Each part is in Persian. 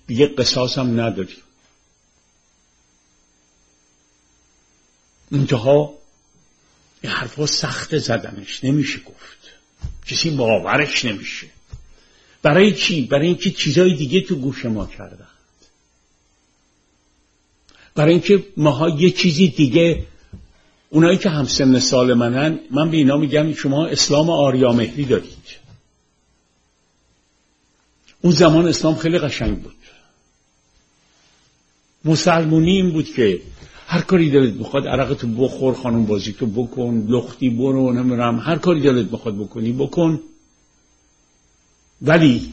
دیگه قصاص هم نداریم. منتها این حرفا سخت زدنش، نمیشه گفت، کسی باورش نمیشه. برای چی؟ برای اینکه چیزای دیگه تو گوش ما کردن، برای اینکه ماها یه چیزی دیگه. اونایی که همسن سال منن، من به اینا میگم شما اسلام آریامهری دارید. اون زمان اسلام خیلی قشنگ بود. مسلمونی این بود که هر کاری دلت بخواد، عرقتو بخور، خانم بازی تو بکن، لختی برو، نمیرم، هر کاری دلت بخواد بکنی بکن، ولی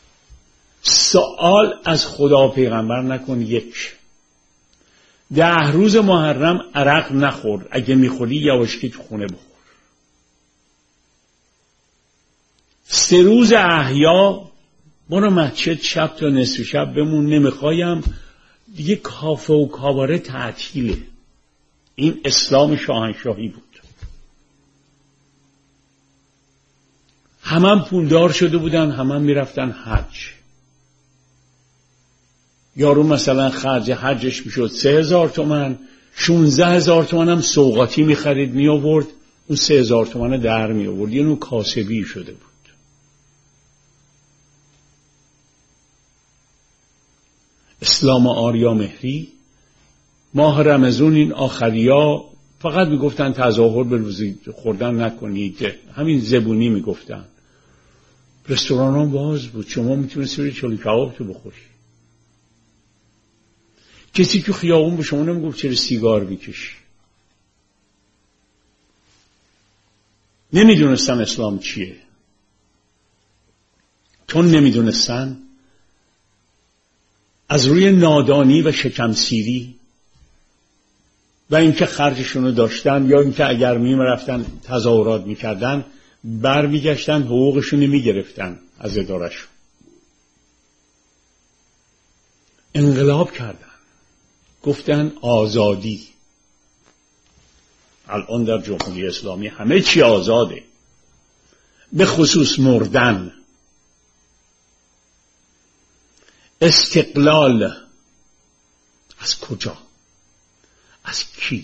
سوال از خدا پیغمبر نکن. 10 روز محرم عرق نخور، اگه میخوری یواشکی تو خونه بخور. 3 روز احیا برو مسجد، شب تا نصف شب بمون، نمیخوایم دیگه کافه و کاباره تعطیله. این اسلام شاهنشاهی بود. همه پولدار شده بودن، همه میرفتن حج. یارو مثلا خرج حجش میشد 3000 تومان، 16000 تومان هم سوغاتی میخرید می آورد، اون 3000 تومان در می آورد. یه نوع کاسبی شده بود. اسلام آریامهری ماه رمضان این آخریا فقط میگفتن تظاهر به روزی خوردن نکنید، همین زبونی میگفتن. رستوران ها باز بود، شما میتونستی بری چلو کباب تو بخوری. کسی تو خیابون به شما نمیگفت چرا سیگار میکشی. نمیدونستن اسلام چیه. چون نمیدونستن، از روی نادانی و شکمسیری و اینکه خرجشونو داشتن، یا اینکه اگر میرفتن تظاهرات میکردن برمیگشتن حقوقشونو میگرفتن از ادارهشون. انقلاب کردن، گفتن آزادی. الان در جمهوری اسلامی همه چی آزاده، به خصوص مردن. استقلال از کجا؟ از کی؟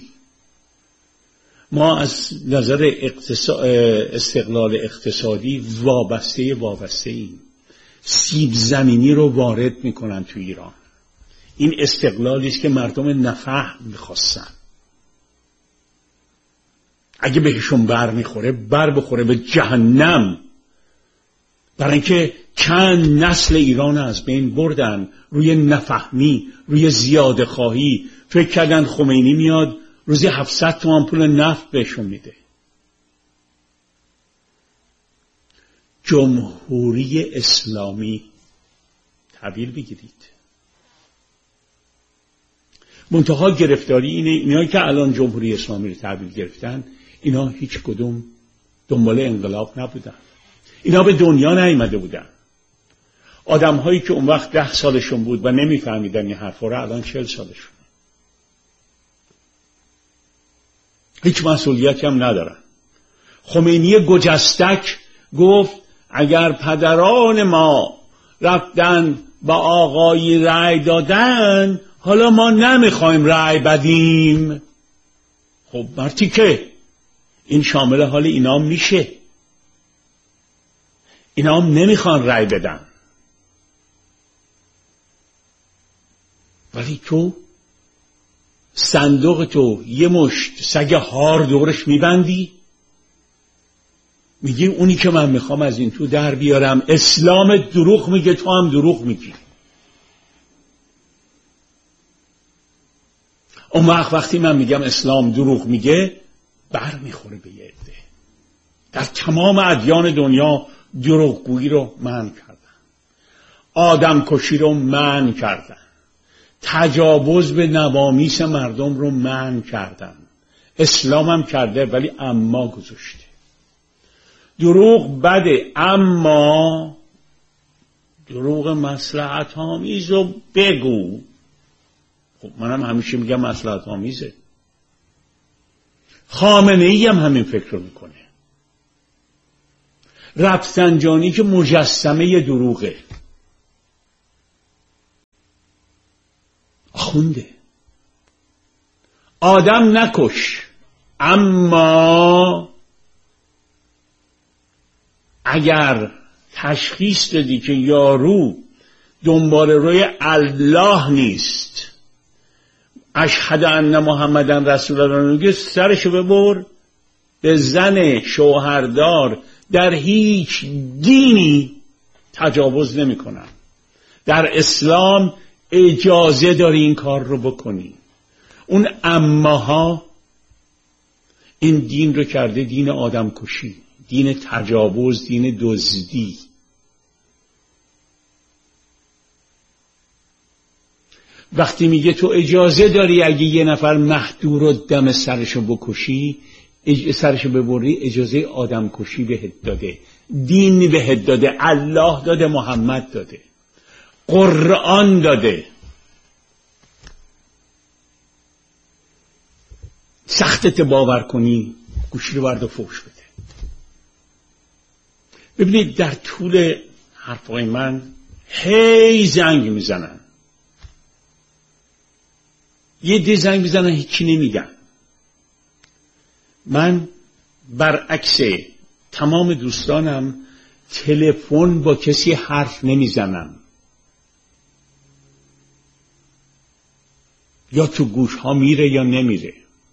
ما از نظر استقلال اقتصادی وابسته ایم. سیب زمینی رو وارد میکنن تو ایران. این استقلالی است که مردم نفهم میخواستن. اگه بهشون بر میخوره، بر بخوره به جهنم. برای اینکه چند نسل ایران از بین بردن روی نفهمی، روی زیاده خواهی. فکر کردن خمینی میاد روزی 700 تومان پول نفت بهشون میده. جمهوری اسلامی تعبیر بگیرید. منتها گرفتاری اینه، اینایی که الان جمهوری اسلامی رو تعبیر گرفتن، اینا هیچ کدوم دنبال انقلاب نبودن. اینا به دنیا نیامده بودن. آدم هایی که اون وقت 10 سالشون بود و نمیفهمیدن این حرفا رو، الان 40 سالشون. هیچ مسئولیتی هم ندارن. خمینی گجستک گفت اگر پدران ما رفتن با آقایی رأی دادن، حالا ما نمیخوایم رأی بدیم. خب مرتی که این شامل حال اینا میشه. اینا هم نمیخوان رأی بدن، ولی تو صندوق تو یه مشت سگ هار دورش میبندی، میگی اونی که من میخوام از این تو در بیارم. اسلام دروغ میگه، تو هم دروغ میگی. اون وقتی من میگم اسلام دروغ میگه، بر میخوره به یه عده. در تمام ادیان دنیا دروغگویی رو منع کردن، آدم کشی رو منع کردن، تجاوز به نوامیس مردم رو منع کردن. اسلام هم کرده، ولی اما گذاشته. دروغ بده، اما دروغ مصلحت آمیز رو بگو. خب منم همیشه میگم مصلحت آمیزه. خامنه ای هم همین فکر رو میکنه. رفسنجانی که مجسمه دروغه، تنده. آدم نکش، اما اگر تشخیص دادی که یارو دنبال روی الله نیست، اشهد ان محمدن رسول الله میگه، سرشو ببر. به زن شوهردار در هیچ دینی تجاوز نمی کنن. در اسلام اجازه داری این کار رو بکنی. اون اماها این دین رو کرده دین آدم کشی، دین تجاوز، دین دزدی. وقتی میگه تو اجازه داری اگه یه نفر مهدور رو دم سرشو بکشی، سرشو ببری، اجازه آدم کشی بهت داده، دین بهت داده، الله داده، محمد داده، قرآن داده. سختت باور کنی، گوشی رو برد و فوش بده. ببینید در طول حرفای من هی زنگ میزنن، یه دی زنگ میزنن هیچی نمیگن. من برعکس تمام دوستانم تلفن با کسی حرف نمیزنم، یا تو گوش ها میره یا نمیره.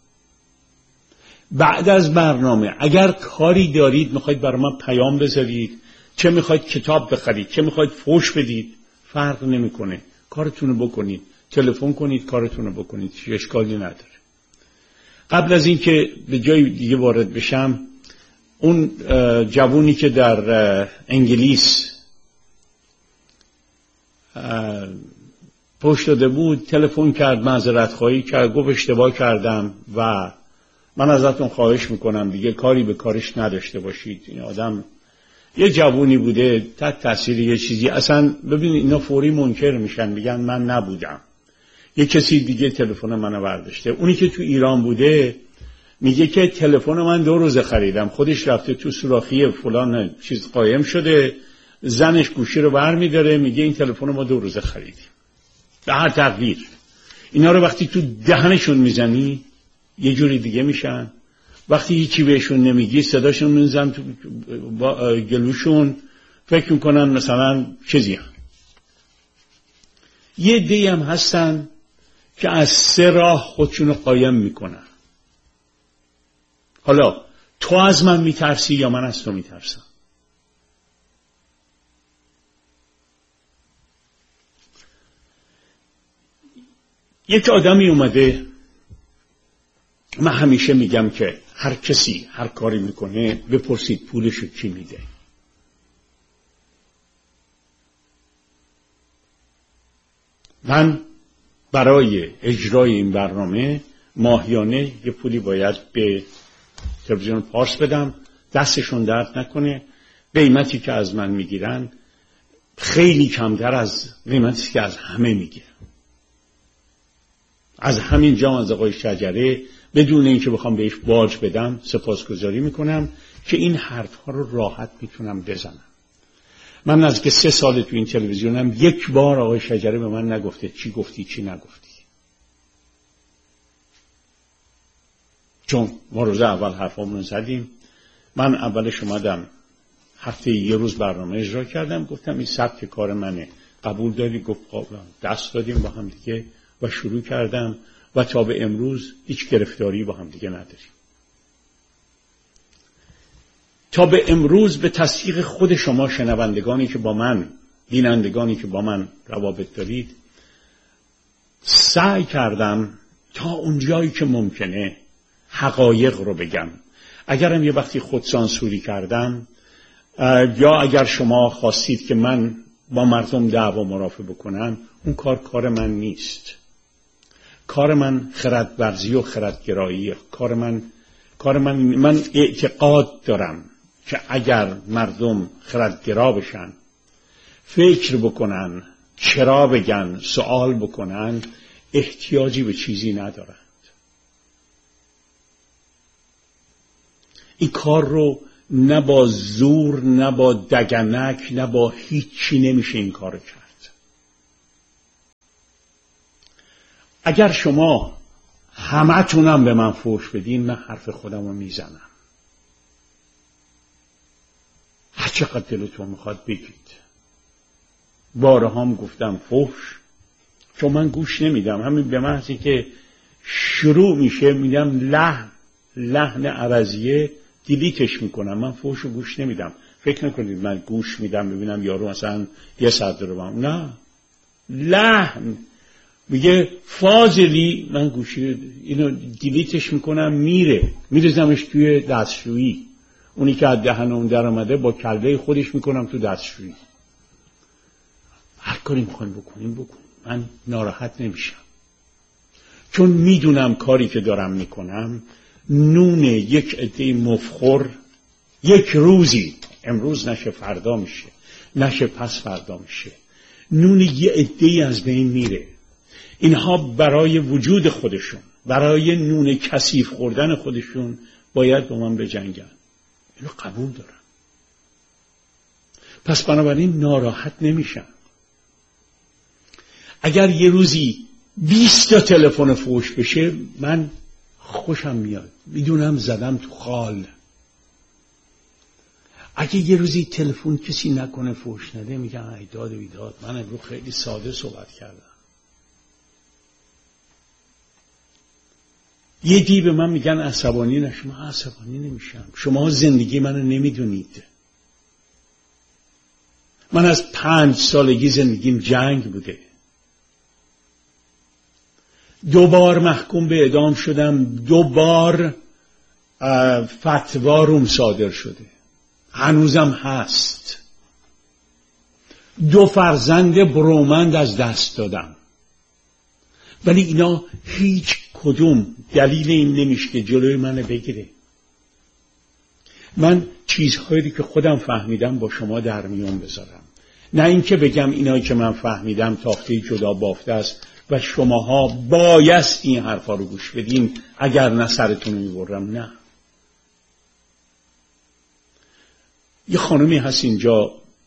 بعد از برنامه اگر کاری دارید میخواید برای من پیام بذارید، چه میخواید کتاب بخرید، چه میخواید فوش بدید، فرق نمیکنه، کارتونو بکنید، تلفن کنید، کارتونو بکنید، هیچ اشکالی نداره. قبل از این که به جای دیگه وارد بشم، اون جوونی که در انگلیس پشت داده بود تلفن کرد، معذرت خواهی کرد، گفت اشتباه کردم و من ازتون خواهش میکنم دیگه کاری به کارش نداشته باشید. این آدم یه جوونی بوده تحت تاثیر یه چیزی، اصلا ببین اینا فوری منکر میشن، میگن من نبودم، یه کسی دیگه تلفن منو برداشته. اونی که تو ایران بوده میگه که تلفن من 2 روز خریدم، خودش رفته تو سوراخی فلان چیز قایم شده، زنش گوشی رو برمیداره میگه این تلفن ما 2 روز خریدیم. به هر تقدیر اینا رو وقتی تو دهنشون میزنی یه جوری دیگه میشن، وقتی هیچی بهشون نمیگی صداشون میزن تو گلوشون، فکر میکنن مثلا چیزی هم. یه دی هم هستن که از 3 راه خودشونو قایم میکنن. حالا تو از من میترسی یا من از تو میترسم؟ یک آدمی اومده، من همیشه میگم که هر کسی هر کاری میکنه بپرسید پولشو کی میده. من برای اجرای این برنامه ماهیانه یه پولی باید به تلویزیون پارس بدم، دستشون درد نکنه. قیمتی که از من میگیرن خیلی کمتر از قیمتی که از همه میگیرن. از همین جا از آقای شجره بدون اینکه بخوام بهش باج بدم سپاسگزاری میکنم که این حرفها رو راحت میتونم بزنم. من از که 3 سال تو این تلویزیونم یک بار آقای شجره به من نگفته چی گفتی چی نگفتی، چون ما روز اول حرفامون زدیم. من اولش اومدم هفته 1 روز برنامه اجرا کردم، گفتم این سبک کار منه، قبول داری؟ گفت قابل. دست دادیم با هم دیگه و شروع کردم و تا به امروز هیچ گرفتاری با هم دیگه نداریم. تا به امروز به تصدیق خود شما شنوندگانی که با من، بینندگانی که با من روابط دارید، سعی کردم تا اونجایی که ممکنه حقایق رو بگم. اگرم یه وقتی خودسانسوری کردم یا اگر شما خواستید که من با مردم دعوا مرافعه بکنم، اون کار من نیست. کار من خردورزی و خردگرایی. کار من اعتقاد دارم که اگر مردم خردگرا بشن، فکر بکنن، چرا بگن، سوال بکنن، احتیاجی به چیزی ندارند. این کار رو نه با زور، نه با دگنک، نه با هیچی نمیشه این کار کرد. اگر شما همتونم به من فحش بدین، من حرف خودم رو میزنم. هر چقدر دلتون میخواد بگید. بارها هم گفتم فحش، چون من گوش نمیدم. همین به محضی که شروع میشه میگم لحن عوضیه دیلیتش میکنم. من فحش رو گوش نمیدم. فکر نکنید من گوش میدم ببینم یارو مثلا یه صد رو بام. نه، لحن میگه فاضلی، من گوشی اینو دیلیتش میکنم، میرزمش توی دستشویی. اونی که از دهن اون در آمده با کله خودش میکنم تو دستشویی. هر کاری میخوایم بکنیم. من ناراحت نمیشم، چون میدونم کاری که دارم میکنم نون یک عده مفخور یک روزی، امروز نشه فردا میشه، نشه پس فردا میشه، نون یه عده از بین میره. اینها برای وجود خودشون، برای نون کثیف خوردن خودشون باید با من بجنگن. اینو قبول دارم. پس بنابراین ناراحت نمیشم. اگر یه روزی 20 تا تلفن فحش بشه من خوشم میاد، میدونم زدم تو خال. اگه یه روزی تلفن کسی نکنه فحش نده، میگم ای داد و بیداد، من امروز خیلی ساده صحبت کردم. یه دی به من میگن عصبانی نشم. من عصبانی نمیشم. شما زندگی منو نمیدونید. من از 5 سالگی زندگیم جنگ بوده. 2 بار محکوم به اعدام شدم. 2 بار فتوا روم صادر شده. هنوزم هست. 2 فرزند برومند از دست دادم. ولی اینا هیچ کدوم دلیل این نمیشه که جلوی من بگیره. من چیزهایی که خودم فهمیدم با شما در میون بذارم، نه اینکه بگم اینایی که من فهمیدم تاخته جدا بافته است و شماها بایست این حرفا رو گوش بدین، اگر نه سرتون میبرم. نه. یه خانمی هست اینجا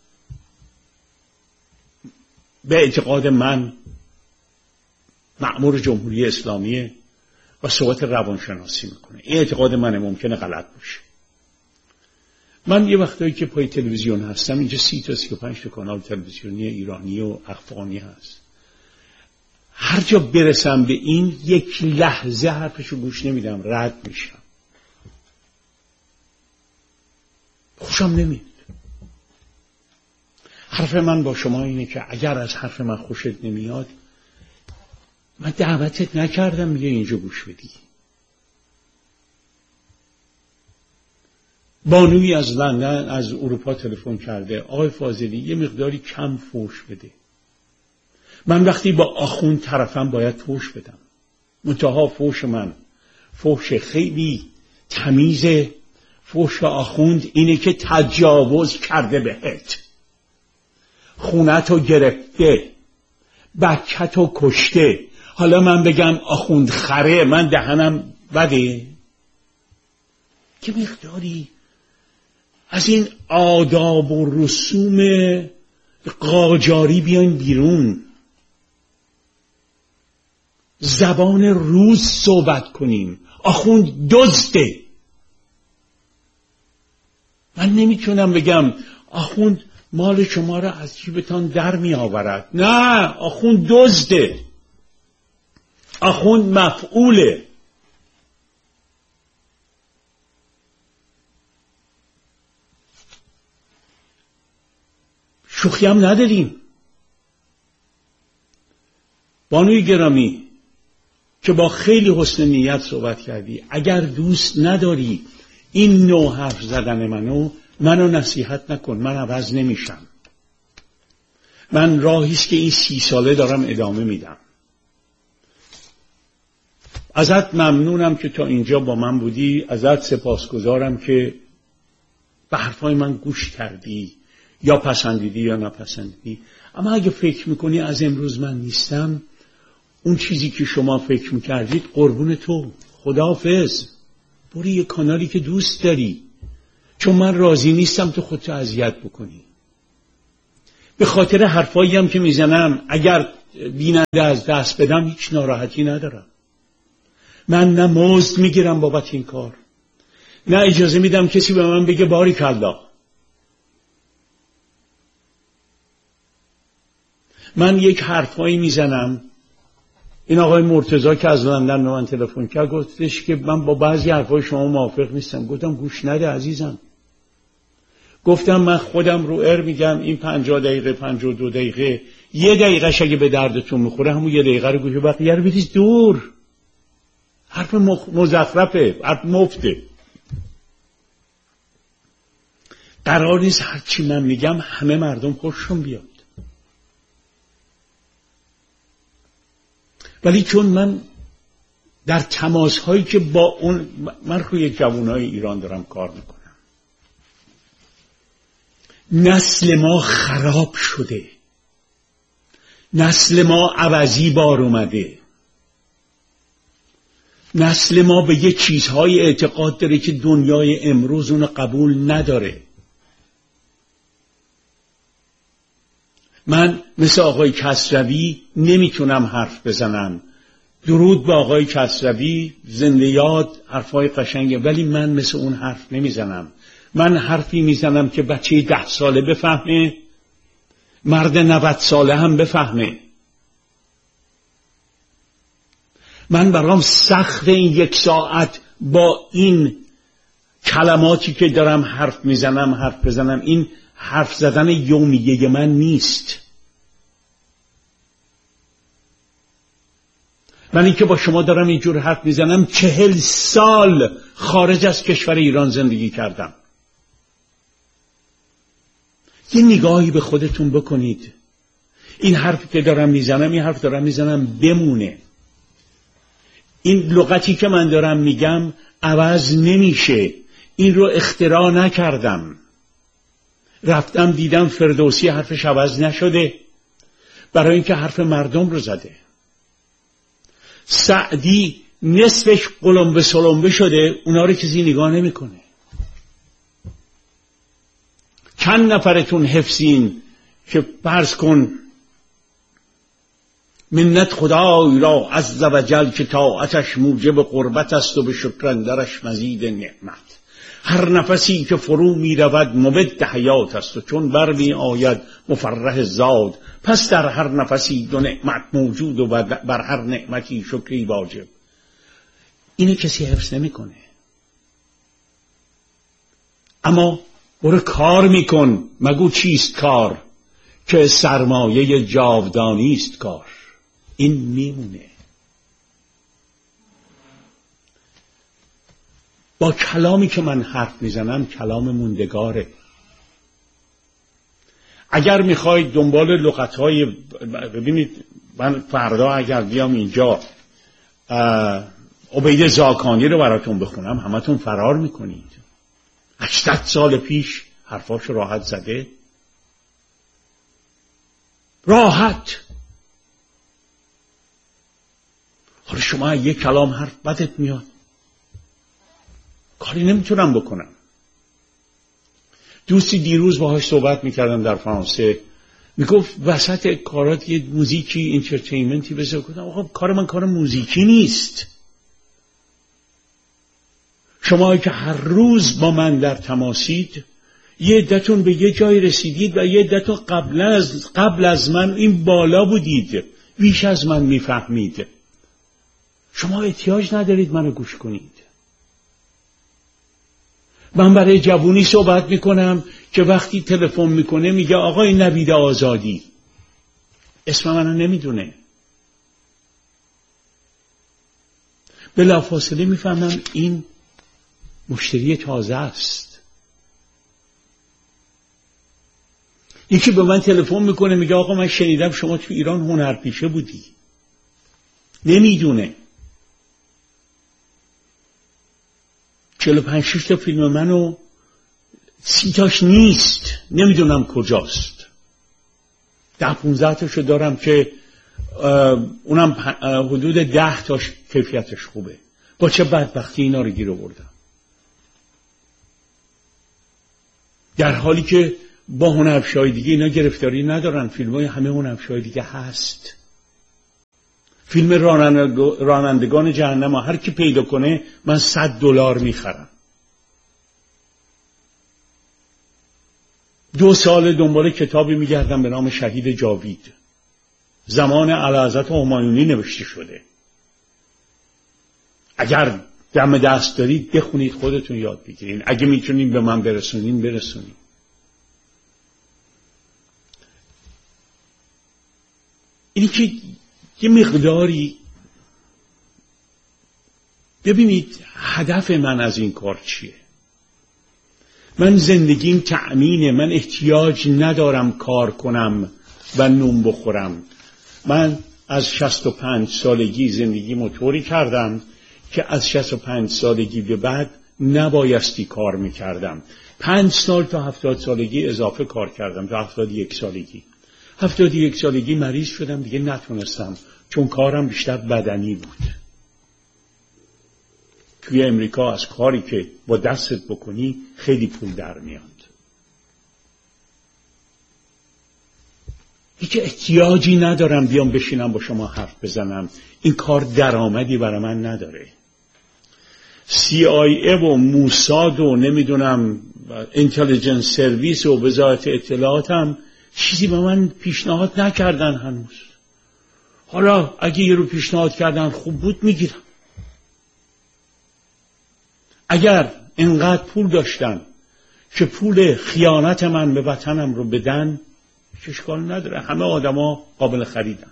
به اعتقاد من مأمور جمهوری اسلامیه و صحبت روانشناسی میکنه. این اعتقاد منه، ممکنه غلط باشه. من یه وقتایی که پای تلویزیون هستم، اینجا 30 تا 35 تا کانال تلویزیونی ایرانی و افغانی هست. هر جا برسم به این یک لحظه حرفشو گوش نمیدم، رد میشم. خوشم نمیاد. حرف من با شما اینه که اگر از حرف من خوشت نمیاد، من دعوتت نکردم میگه اینجا گوش بدی. بانوی از لندن، از اروپا تلفن کرده، آقای فاضلی یه مقداری کم فحش بده. من وقتی با آخوند طرفم باید فحش بدم. منتها فحش من فحش خیلی تمیزه. فحش آخوند اینه که تجاوز کرده بهت، خونتو گرفته، بچه‌تو کشته. حالا من بگم آخوند خره، من دهنم بده؟ که مقداری از این آداب و رسوم قاجاری بیاین بیرون. زبان روز صحبت کنیم. آخوند دزده. من نمیتونم بگم آخوند مال شما را از جیبتان در می آورد. نه، آخوند دزده. آخوند مفعوله. شوخی هم نداریم. بانوی گرامی که با خیلی حسن نیت صحبت کردی، اگر دوست نداری این نوع حرف زدن منو نصیحت نکن. من عوض نمیشم. من راهیست که این 30 ساله دارم ادامه میدم. ازت ممنونم که تا اینجا با من بودی. ازت سپاسگزارم که به حرفای من گوش کردی، یا پسندیدی یا نپسندیدی. اما اگه فکر میکنی از امروز من نیستم، اون چیزی که شما فکر میکردید قربون تو. خداحافظ. برو یه کانالی که دوست داری، چون من راضی نیستم تو خودتو اذیت بکنی. به خاطر حرفایی هم که میزنم اگر بیننده از دست بدم هیچ ناراحتی ندارم. من نه مزد میگیرم بابت این کار، نه اجازه میدم کسی به من بگه باریکالله. من یک حرفایی میزنم. این آقای مرتضی که از لندن به من تلفن کرد گفتش که من با بعضی حرفای شما موافق نیستم. گفتم گوش نده عزیزم. گفتم من خودم رو میگم این 50 دقیقه 52 دقیقه 1 دقیقه اگه به دردتون میخوره همون 1 دقیقه رو گوش، بقیه رو بریز دور. حرف مزخرفه، حرف مفته. قرار نیست هرچی من میگم همه مردم خوششون بیاد. ولی چون من در تماس هایی که با اون، من روی جوانای ایران دارم کار میکنم، نسل ما خراب شده، نسل ما عوضی بار اومده، نسل ما به یه چیزهای اعتقاد داره که دنیای امروز اون قبول نداره. من مثل آقای کسروی نمیتونم حرف بزنم. درود به آقای کسروی، زنده یاد، حرفای قشنگه، ولی من مثل اون حرف نمیزنم. من حرفی میزنم که بچه 10 ساله بفهمه، مرد 90 ساله هم بفهمه. من برام سخت این 1 ساعت با این کلماتی که دارم حرف میزنم حرف بزنم. این حرف زدن یومیه من نیست. من این که با شما دارم اینجور حرف میزنم 40 سال خارج از کشور ایران زندگی کردم. یه نگاهی به خودتون بکنید. این حرفی که دارم میزنم، این حرف دارم میزنم بمونه. این لغتی که من دارم میگم عوض نمیشه. این رو اختراع نکردم. رفتم دیدم فردوسی حرفش عوض نشده، برای اینکه حرف مردم رو زده. سعدی نصفش قلمبه سلمبه شده، اونا رو کسی نگاه نمیکنه. چند نفرتون حفظین که فرض کن منت خدای را عز و جل که طاعتش موجب قربت است و به شکر اندرش مزید نعمت. هر نفسی که فرو می رود مبد حیات است و چون بر می آید مفرح زاد. پس در هر نفسی 2 نعمت موجود و بر هر نعمتی شکری واجب. اینو کسی حفظ نمی کنه. اما برو کار میکن. مگو چیست کار؟ که سرمایه جاودانی است کار. این میمونه. با کلامی که من حرف میزنم کلام موندگاره. اگر میخواید دنبال لغتهای، ببینید من فردا اگر بیام اینجا عبید زاکانی رو براتون بخونم همتون فرار میکنید. 80 سال پیش حرفاشو راحت زده. راحت. حالا شما یک کلام حرف بدت میاد، کاری نمیتونم بکنم. دوستی دیروز باهاش صحبت میکردم در فرانسه، میگفت وسط کارات یه موزیکی انترتینمنتی بذار. گفتم آقا کار من کار موزیکی نیست. شما که هر روز با من در تماسید، یه عدتون به یه جای رسیدید و یه عدتون قبل از من این بالا بودید، بیش از من میفهمید. شما احتیاج ندارید منو گوش کنید. من برای جوونی صحبت میکنم که وقتی تلفن میکنه میگه آقای نوید آزادی، اسم منو نمیدونه. بلافاصله میفهمم این مشتری تازه است. یکی به من تلفن میکنه میگه آقا من شنیدم شما تو ایران هنرپیشه بودی. نمیدونه. 45-6 تا فیلم منو 30 تاش نیست، نمیدونم کجاست. 10-15 تاشو دارم که اونم حدود 10 تاش کیفیتش خوبه. با چه بدبختی اینا رو گیر آوردم. در حالی که با هنرپیشه‌های دیگه اینا گرفتاری ندارن. فیلم‌های همه هنرپیشه‌های دیگه هست. فیلم رانندگان جهنم هر کی پیدا کنه من $100 میخرم. 2 سال دنبال کتابی میگردم به نام شهید جاوید، زمان اعلیحضرت همایونی نوشته شده. اگر دم دست دارید بخونید، خودتون یاد بگیرین. اگه میتونین به من برسونین. اینی که یه مقداری ببینید هدف من از این کار چیه. من زندگیم تأمینه، من احتیاج ندارم کار کنم و نون بخورم. من از 65 سالگی زندگیمو طوری کردم که از 65 سالگی به بعد نبایستی کار میکردم. 5 سال تا 70 سالگی اضافه کار کردم تا 71 سالگی. 71 سالگی مریض شدم، دیگه نتونستم، چون کارم بیشتر بدنی بود. توی امریکا از کاری که با دستت بکنی خیلی پول در میاد. هیچ احتیاجی ندارم بیام بشینم با شما حرف بزنم. این کار درآمدی برای من نداره. CIA و موساد و نمیدونم اینتلیجنس سرویس و وزارت اطلاعات هم چیزی به من پیشنهاد نکردن هنوز. حالا اگه یه رو پیشنهاد کردن خوب بود میگیرم. اگر انقدر پول داشتن که پول خیانت من به وطنم رو بدن، اشکال نداره. همه آدما قابل خریدن.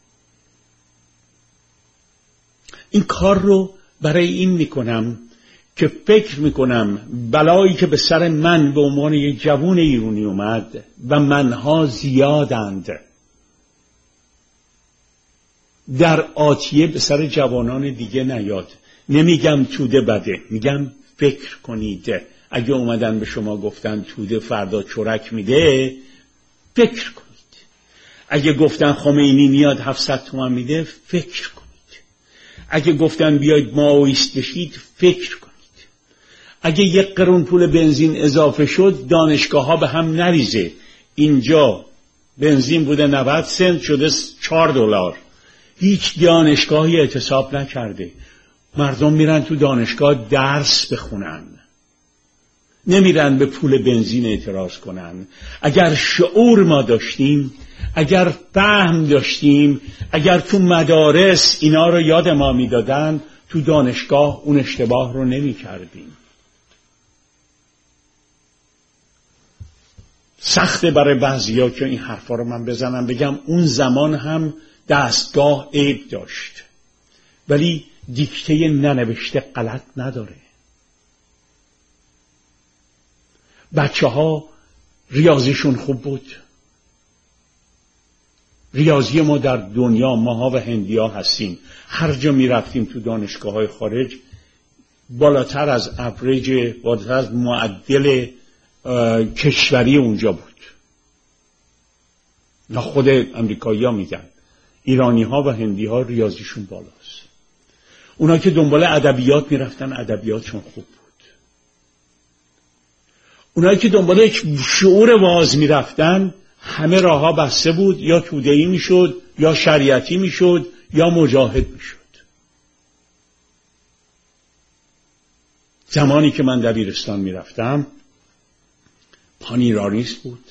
این کار رو برای این میکنم که فکر میکنم بلایی که به سر من به عنوان یک جوان ایرانی اومد و منها زیادند، در آتیه به سر جوانان دیگه نیاد. نمیگم توده بده، میگم فکر کنید. اگه اومدن به شما گفتن توده فردا چرک میده، فکر کنید. اگه گفتن خمینی میاد 700 تومان میده، فکر کنید. اگه گفتن بیاید مائویست بشید، فکر کنید. اگه 1 قرون پول بنزین اضافه شد، دانشگاه ها به هم نریزه. اینجا بنزین بوده 90 سنت شده $4. هیچ دانشگاهی اعتصاب نکرده. مردم میرن تو دانشگاه درس بخونن، نمیرن به پول بنزین اعتراض کنن. اگر شعور ما داشتیم، اگر فهم داشتیم، اگر تو مدارس اینا رو یاد ما میدادن، تو دانشگاه اون اشتباه رو نمی کردیم. سخته برای بعضیا که این حرفا رو من بزنم بگم اون زمان هم دستگاه عیب داشت، ولی دیکته ننوشته غلط نداره. بچه ها ریاضیشون خوب بود. ریاضی ما در دنیا، ماها و هندیا هستیم، هر جا می رفتیم تو دانشگاه های خارج بالاتر از اوریج، بالاتر از معدل کشوری اونجا بود. نه خود امریکایی ها میگن ایرانی ها و هندی ها ریاضیشون بالاست. اونا که دنبال ادبیات میرفتن ادبیاتشون خوب بود. اونایی که دنبال شعور واعظ میرفتن همه راهها بسته بود، یا توده‌ای میشد، یا شریعتی میشد، یا مجاهد میشد. زمانی که من دبیرستان میرفتم پانیرانیست بود،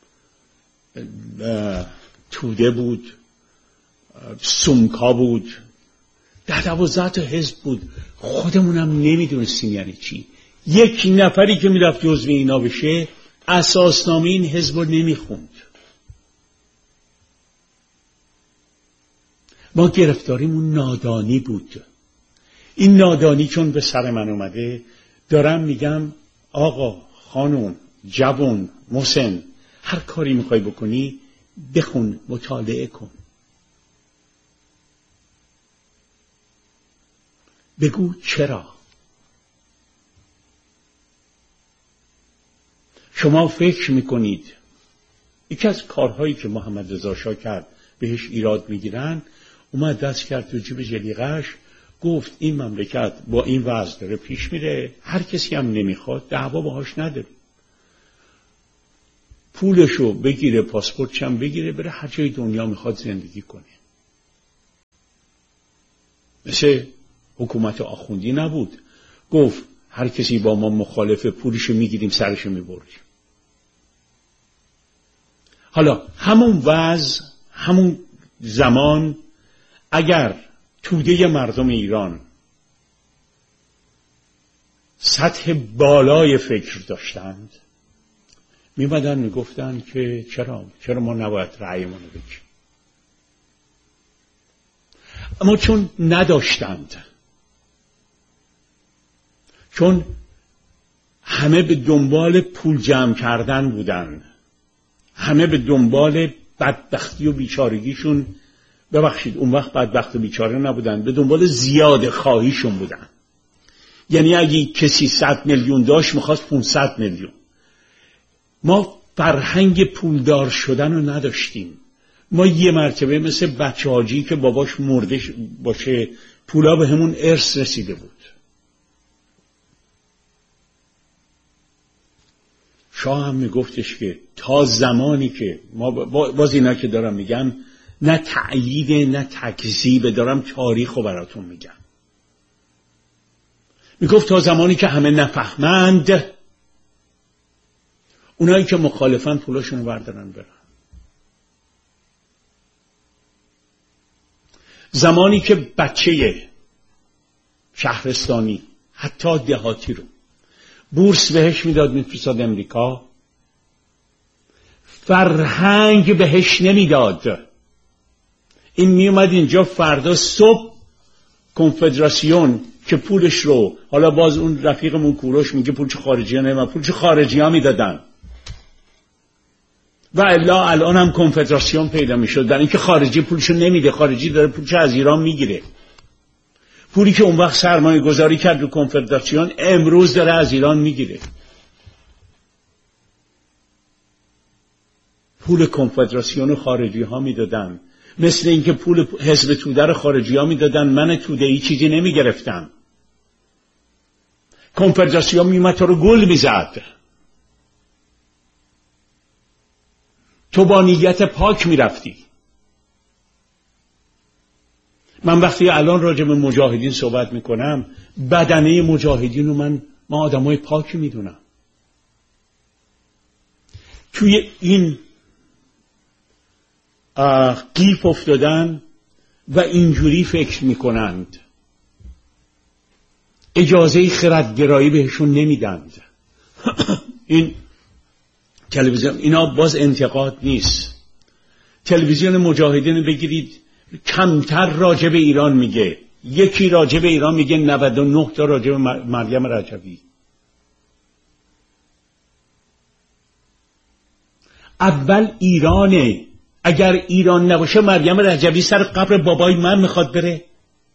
توده بود، سمکا بود، 10-12 تا حزب بود. خودمونم نمیدونستیم یعنی چی. 1 نفری که میرفت جزو اینا بشه اساسنامه این حزب رو نمیخوند. ما گرفتاریمون نادانی بود. این نادانی چون به سر من اومده، دارم میگم آقا، خانم، جوان، مسن، هر کاری میخوای بکنی بخون، مطالعه کن، بگو چرا. شما فکر میکنید یکی از کارهایی که محمد رضا شاه کرد بهش ایراد میگیرن، اومد دست کرد تو جیب جلیقه‌اش، گفت این مملکت با این وضع داره پیش میره، هر کسی هم نمیخواد دعوا باهاش نداره، پولشو بگیره، پاسپورتش هم بگیره، بره هر جای دنیا میخواد زندگی کنه. مثل حکومت آخوندی نبود. گفت هر کسی با ما مخالفه پولشو میگیریم سرشو میبریم. حالا همون وضع، همون زمان، اگر توده مردم ایران سطح بالای فکر داشتند، میمدن میگفتن که چرا ما نباید رأیمون رو بگیم. اما چون نداشتند، چون همه به دنبال پول جمع کردن بودن، همه به دنبال بدبختی و بیچارگیشون، ببخشید اون وقت بدبخت و بیچاره نبودن، به دنبال زیاده خواهیشون بودن. یعنی اگه کسی 100 میلیون داشت میخواست 500 میلیون. ما فرهنگ پولدار شدن رو نداشتیم. ما یه مرتبه مثل بچه حاجی که باباش مرده باشه پولا به همون ارث رسیده بود. شاه هم میگفتش که تا زمانی که ما باز اینا که دارم میگم نه تأیید نه تکذیب، دارم تاریخ رو براتون میگم. میگفت تا زمانی که همه نفهمند، اونایی که مخالفن پولاشون رو بردارن برن. زمانی که بچه شهرستانی حتی دهاتی رو بورس بهش میداد میفرستاد امریکا، فرهنگ بهش نمیداد. این میومد اینجا فردا صبح کنفدراسیون که پولش رو، حالا باز اون رفیقمون کوروش میگه پولش خارجی ها نمیدن، پولش خارجی ها میدادن و الا الان هم کنفدراسیون پیدا میشد. در اینکه خارجی پولشو نمیده، خارجی داره پولش از ایران میگیره. پولی که اون وقت سرمایه گذاری کرد رو کنفدراسیون امروز داره از ایران میگیره. پول کنفدراسیون خارجی ها میدادن، مثل اینکه پول حزب توده رو خارجی ها میدادن، من توده ای چیزی نمیگرفتم. کنفدراسیون میمد تو رو گل میزد، تو با نیت پاک میرفتی. من وقتی الان راجع به مجاهدین صحبت میکنم، بدنه مجاهدین رو ما آدمای پاکی میدونم. توی این قیف افتادن و اینجوری فکر میکنند، اجازه خردگرایی بهشون نمیدند. این تلویزیون، اینا باز انتقاد نیست. تلویزیون مجاهدین بگیرید، کمتر راجع به ایران میگه. یکی راجع به ایران میگه، 99 تا راجع به مریم رجبی. اول ایرانه. اگر ایران نباشه مریم رجبی سر قبر بابای من میخواد بره؟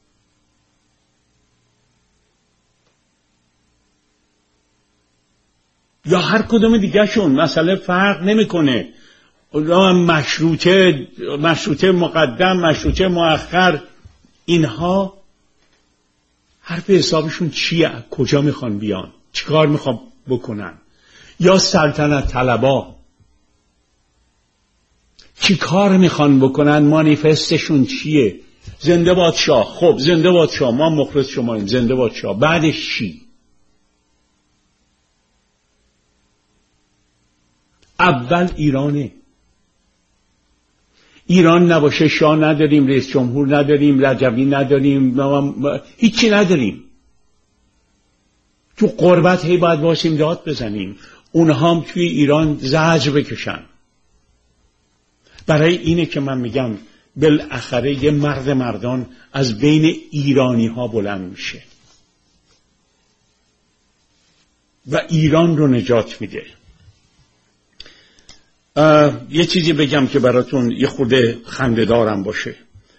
یا هر کدوم دیگه شون، مسئله فرق نمیکنه. مشروطه مقدم، مشروطه مؤخر، اینها حرف حسابشون چیه؟ کجا میخوان بیان؟ چیکار میخوان بکنن؟ یا سلطنت طلبا چیکار میخوان بکنن؟ مانیفستشون چیه؟ زنده باد شاه. خب زنده باد شاه، ما مخلص شماییم، زنده باد شاه. بعدش چی؟ اول ایرانه. ایران نباشه شاه نداریم، رئیس جمهور نداریم، رجبی نداریم، هیچی نداریم. تو غربت هی باید واسیم داد بزنیم، اونها هم توی ایران زجر بکشن. برای اینه که من میگم بالاخره یه مردان از بین ایرانی ها بلند میشه و ایران رو نجات میده. یه چیزی بگم که براتون یه خورده خنده‌دارم باشه.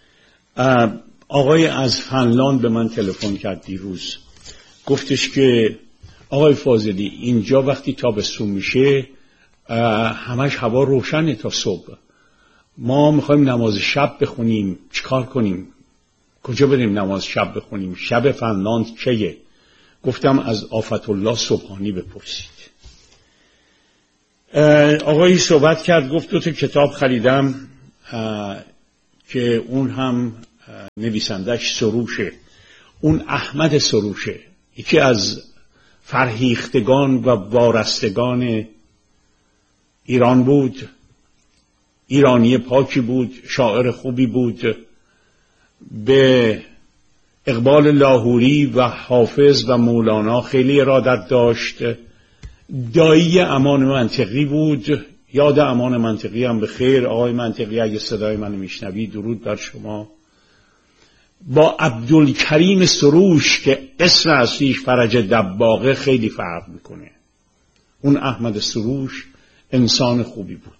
آقای از فنلاند به من تلفن کرد دیروز، گفتش که آقای فاضلی اینجا وقتی تابستون میشه همش هوا روشنه تا صبح، ما میخوایم نماز شب بخونیم، چیکار کنیم؟ کجا بریم نماز شب بخونیم؟ شب فنلاند کیه؟ گفتم از آفت الله سبحانی بپرسید. آقایی صحبت کرد، گفت 2 تا کتاب خریدم که اون هم نویسندش سروشه، اون احمد سروشه، یکی از فرهیختگان و وارستگان ایران بود، ایرانی پاکی بود، شاعر خوبی بود، به اقبال لاهوری و حافظ و مولانا خیلی ارادت داشت. دایی امان منطقی بود. یاد امان منطقی هم به خیر. آقای منطقی اگه صدای من میشنوی درود بر شما. با عبدالکریم سروش که اسم اصلیش فرج دباغه خیلی فرق میکنه. اون احمد سروش انسان خوبی بود.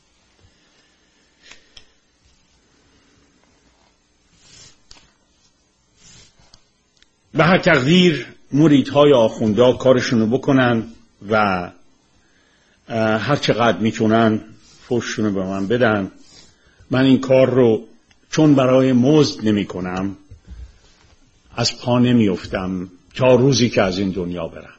به هر تقدیر مریدهای آخوندا کارشونو بکنن و هر چقدر میتونن فحششونو به من بدن. من این کار رو چون برای مزد نمی کنم از پا نمیافتم تا روزی که از این دنیا برم.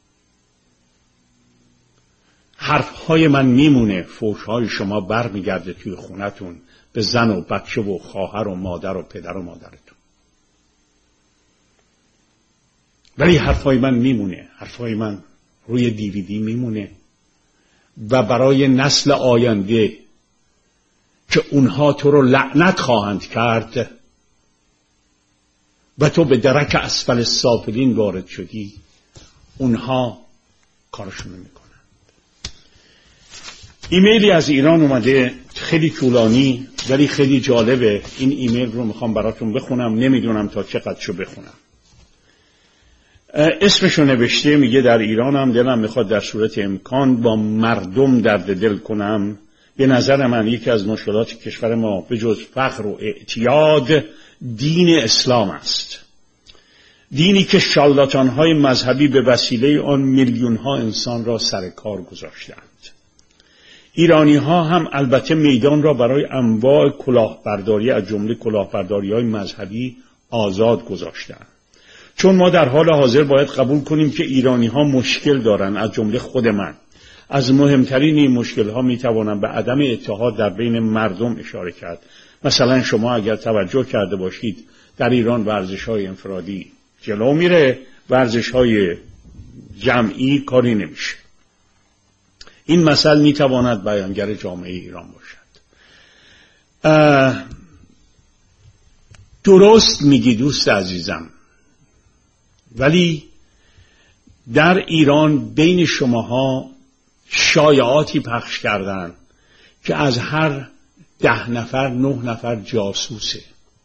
حرفهای من میمونه، فحشهای شما بر میگرده توی خونتون به زن و بچه و خواهر و مادر و پدر و مادرتون. ولی حرفهای من میمونه، حرفهای من روی دیویدی میمونه و برای نسل آینده که اونها تو رو لعنت خواهند کرد و تو به درک اسفل السافلین وارد شدی، اونها کارشون میکنن. ایمیلی از ایران اومده، خیلی طولانی ولی خیلی جالبه. این ایمیل رو میخوام براتون بخونم، نمیدونم تا چقدرشو بخونم. اسمشو نوشته، میگه در ایرانم دلم میخواد در صورت امکان با مردم درد دل کنم. به نظر من یکی از مشکلات کشور ما به جز فقر و اعتیاد دین اسلام است. دینی که شارلاتان‌های مذهبی به وسیله آن میلیون‌ها انسان را سر کار گذاشتند. ایرانی‌ها هم البته میدان را برای انواع کلاهبرداری از جمله کلاهبرداری‌های مذهبی آزاد گذاشتند. چون ما در حال حاضر باید قبول کنیم که ایرانی‌ها مشکل دارند، از جمله خود من. از مهمترین این مشکل‌ها می‌توانم به عدم اتحاد در بین مردم اشاره کرد. مثلا شما اگر توجه کرده باشید در ایران ورزش‌های انفرادی جلو میره، ورزش‌های جمعی کاری نمیشه. این مسئله می‌تواند بیانگر جامعه ایران باشد. درست میگی دوست عزیزم، ولی در ایران بین شماها شایعاتی پخش کردن که از هر 10 نفر 9 نفر جاسوسه.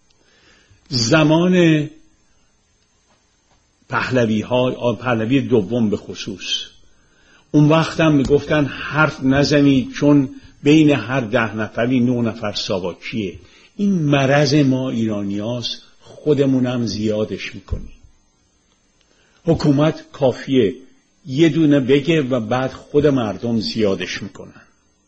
زمان پهلوی دوم به خصوص، اون وقت هم میگفتن حرف نزنید چون بین هر 10 نفری 9 نفر ساواکیه. این مرض ما ایرانیاست، خودمونم زیادش میکنیم. حکومت کافیه یه دونه بگه و بعد خود مردم زیادش میکنن.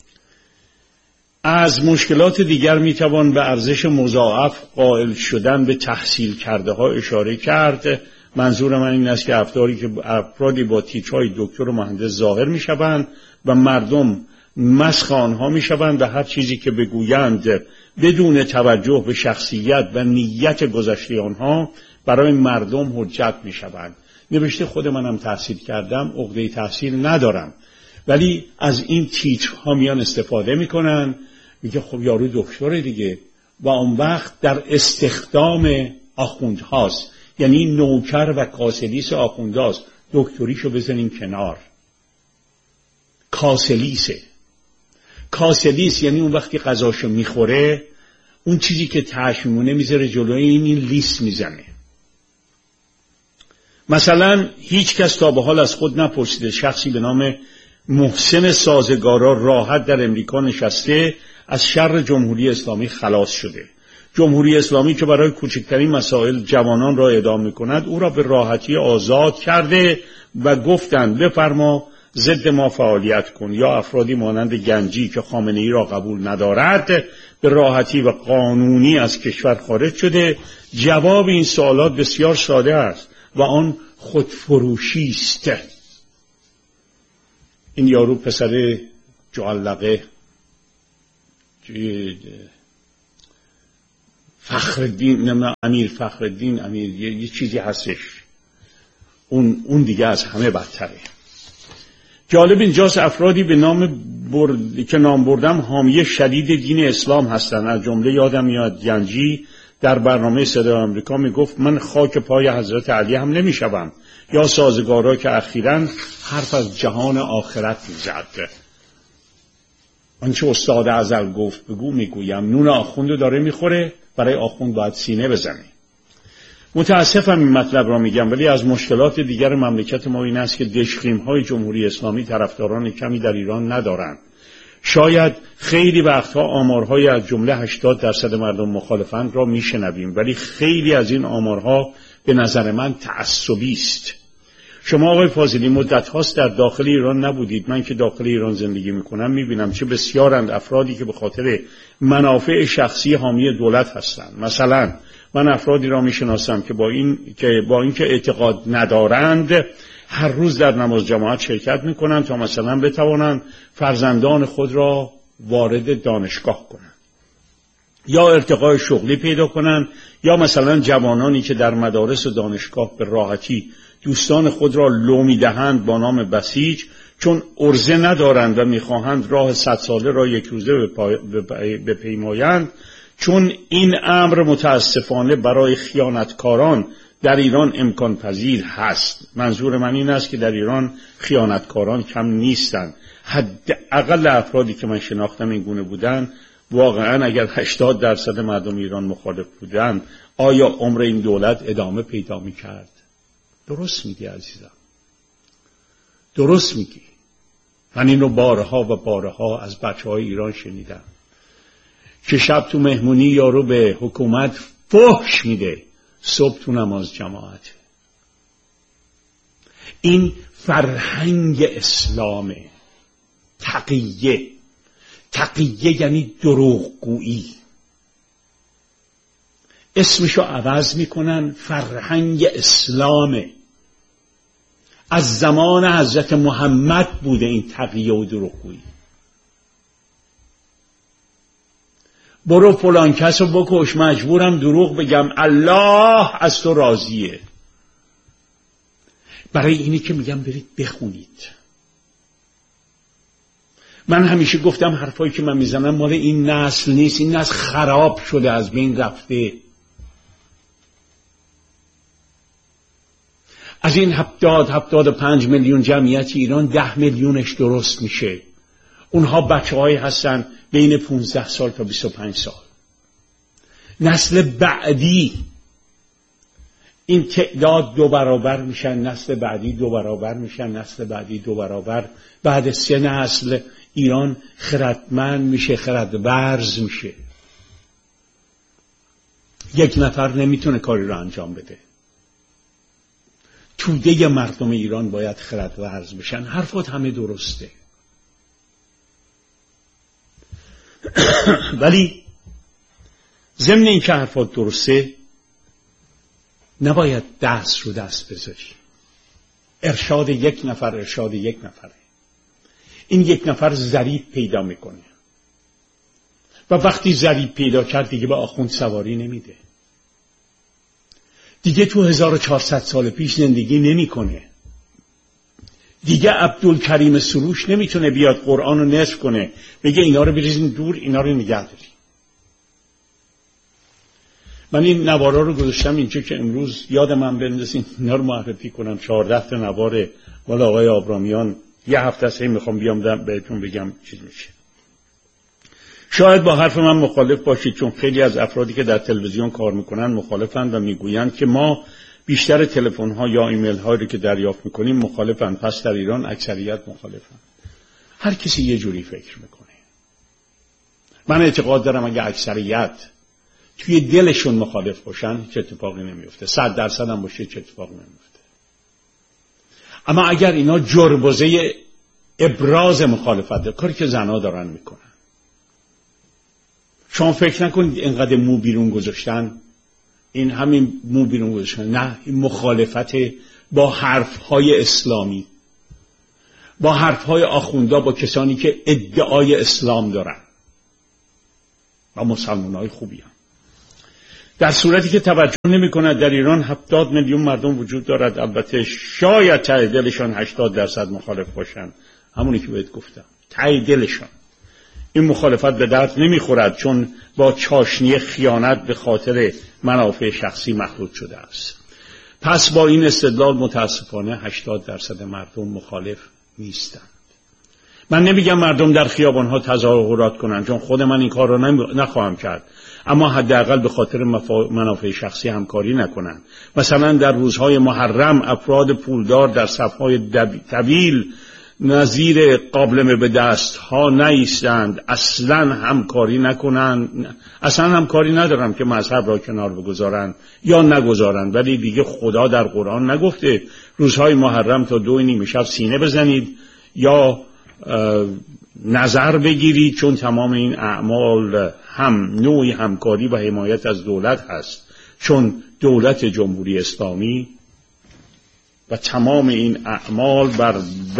از مشکلات دیگر میتوان به ارزش مضاعف قائل شدن به تحصیل کرده ها اشاره کرد. منظور من این است که افرادی با تیترهای دکتر و مهندس ظاهر میشوند و مردم مسخ آنها میشوند و هر چیزی که بگویند بدون توجه به شخصیت و نیت گذشته آنها برای مردم حجت میشوند. نوشته خود منم تحصیل کردم، عقده تحصیل ندارم، ولی از این تیترها میان استفاده میکنن. میگه خب یارو دکتره دیگه، و اون وقت در استخدام آخوندهاست، یعنی نوکر و کاسلیس آخوندهاست. دکتریشو بزنین کنار، کاسلیس یعنی اون وقتی غذاشو میخوره اون چیزی که تهش میمونه میذاره جلوی این لیست میزنه. مثلا هیچ کس تا به حال از خود نپرسیده شخصی به نام محسن سازگارا راحت در امریکا نشسته از شر جمهوری اسلامی خلاص شده. جمهوری اسلامی که برای کوچکترین مسائل جوانان را اعدام می‌کند او را به راحتی آزاد کرده و گفتند بفرما ضد ما فعالیت کن. یا افرادی مانند گنجی که خامنه‌ای را قبول ندارد به راحتی و قانونی از کشور خارج شده. جواب این سوالات بسیار ساده است و آن خودفروشی است. این یارو پسر جعلقه امیر فخرالدین امیر یه چیزی هستش، اون دیگه از همه بدتره. جالب اینجاست افرادی به که نام بردم حامی شدید دین اسلام هستند. از جمله یادم میاد گنجی در برنامه صدای آمریکا میگفت من خاک پای حضرت علی هم نمیشوم، یا سازگارا که اخیراً حرف از جهان آخرت میزد. آنچه استاد ازل گفت بگو میگویم، نون آخوندو داره میخوره، برای آخوند باید سینه بزنه. متاسفم این مطلب را میگم، ولی از مشکلات دیگر مملکت ما این است که دژخیم‌های جمهوری اسلامی طرفداران کمی در ایران ندارند. شاید خیلی وقتها آمارهای از جمله 80% مردم مخالفند را میشنویم، ولی خیلی از این آمارها به نظر من تعصبی است. شما آقای فاضلی مدت هاست در داخل ایران نبودید. من که داخل ایران زندگی میکنم میبینم چه بسیارند افرادی که به خاطر منافع شخصی حامی دولت هستند. مثلا من افرادی را میشناسم که با اینکه اعتقاد ندارند هر روز در نماز جماعت شرکت میکنند تا مثلا بتوانند فرزندان خود را وارد دانشگاه کنند یا ارتقای شغلی پیدا کنند، یا مثلا جوانانی که در مدارس و دانشگاه به راحتی دوستان خود را لو میدهند با نام بسیج، چون عرضه ندارند و میخواهند راه 100 ساله را یک روزه بپیمایند. چون این امر متاسفانه برای خیانتکاران در ایران امکان پذیر هست. منظور من این است که در ایران خیانتکاران کم نیستند. حداقل افرادی که من شناختم این گونه بودند. واقعا اگر 80% مردم ایران مخالف بودند، آیا عمر این دولت ادامه پیدا می‌کرد؟ درست میگی عزیزم، درست میگی. من این رو بارها و بارها از بچه‌های ایران شنیدم که شب تو مهمونی یارو به حکومت فحش میده، صبح تو نماز جماعت. این فرهنگ اسلامه. تقیه یعنی دروغگویی. اسمشو عوض میکنن، فرهنگ اسلامه. از زمان حضرت محمد بوده این تقیه و دروغگویی. برو فلان کسو بکش، مجبورم دروغ بگم، الله از تو راضیه. برای اینی که میگم برید بخونید. من همیشه گفتم حرفایی که من میزنم مال این نسل نیست، این نسل خراب شده، از بین رفته. از این 75 میلیون جمعیت ایران 10 میلیونش درست میشه. اونها بچه‌هایی هستن بین 15 سال تا 25 سال. نسل بعدی این تعداد 2 برابر میشن، نسل بعدی 2 برابر میشن، نسل بعدی 2 برابر. بعد 3 نسل ایران خردمند میشه، خردورز میشه. یک نفر نمیتونه کاری رو انجام بده. توده مردم ایران باید خردورز بشن. حرفات همه درسته، ولی ضمن این که حرفات درسته نباید دست رو دست بذاری. ارشاد یک نفره. این یک نفر ضریب پیدا میکنه و وقتی ضریب پیدا کرد دیگه به آخوند سواری نمیده، دیگه تو 1400 سال پیش زندگی نمیکنه، دیگه عبدالکریم سروش نمیتونه بیاد قرآن رو نصف کنه بگه اینا رو بریزین دور، اینا رو نگه داریم. من این نوارا رو گذاشتم اینجا که امروز یادم هم بندازین اینا رو معرفی کنم. 14 تا نوار مال آقای آبرامیان. یه هفته است میخوام بیام بهتون بگم چیز میشه. شاید با حرف من مخالف باشید، چون خیلی از افرادی که در تلویزیون کار میکنن مخالفند و میگویند که ما بیشتر تلفن ها یا ایمیل هایی رو که دریافت میکنیم مخالفند، پس در ایران اکثریت مخالفند. هر کسی یه جوری فکر میکنه. من اعتقاد دارم اگه اکثریت توی دلشون مخالف باشن هیچ اتفاقی نمیفته. 100% هم باشه هیچ اتفاقی نمیفته. اما اگر اینا جربوزه ابراز مخالفت، کاری که زنها دارن میکنن، شما فکر نکنید اینقدر مو بیرون گذاشتن، این همین مو بیرون گذاشتن، نه، این مخالفت با حرفهای اسلامی، با حرفهای آخوندا، با کسانی که ادعای اسلام دارن و مسلمانای خوبی هم. در صورتی که توجه نمی کند در ایران 70 میلیون مردم وجود دارد، البته شاید ته دلشان 80% مخالف باشند، همونی که بهت گفتم، ته دلشان. این مخالفت به درد نمیخورد چون با چاشنی خیانت به خاطر منافع شخصی مخلوط شده است. پس با این استدلال متاسفانه 80% مردم مخالف نیستند. من نمیگم مردم در خیابانها تظاهرات کنند، چون خود من این کار را نخواهم کرد، اما حداقل به خاطر منافع شخصی همکاری نکنند. مثلا در روزهای محرم افراد پولدار در صفهای طویل نظیر قابلمه به دست ها نیستند، اصلا همکاری نکنند. اصلا همکاری ندارم که مذهب را کنار بگذارند یا نگذارند، ولی دیگه خدا در قرآن نگفته روزهای محرم تا 2:30 شب سینه بزنید یا نظر بگیرید، چون تمام این اعمال هم نوعی همکاری و حمایت از دولت هست، چون دولت جمهوری اسلامی و تمام این اعمال بر